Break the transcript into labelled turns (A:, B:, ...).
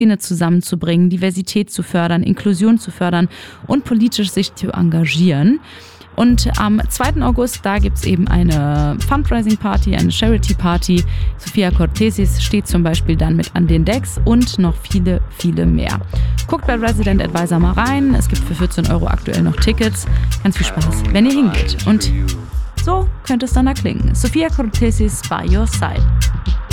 A: zusammenzubringen, Diversität zu fördern, Inklusion zu fördern und politisch sich zu engagieren. Und am 2. August, da gibt es eben eine Fundraising-Party, eine Charity-Party. Sophia Cortesis steht zum Beispiel dann mit an den Decks und noch viele, viele mehr. Guckt bei Resident Advisor mal rein. Es gibt für 14 € aktuell noch Tickets. Ganz viel Spaß, wenn ihr hingeht. Und so könnte es dann da klingen. Sophia Cortesis by your side.